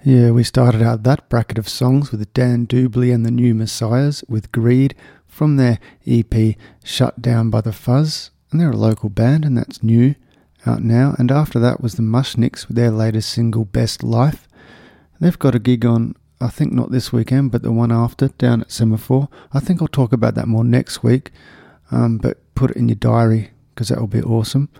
Yeah, we started out that bracket of songs with Dan Doubley and the New Messiahs with Greed from their EP Shut Down by the Fuzz, and they're a local band and that's new, out now. And after that was the Mushnicks with their latest single Best Life. They've got a gig on, I think not this weekend, but the one after, down at Semaphore. I think I'll talk about that more next week, but put it in your diary because that will be awesome.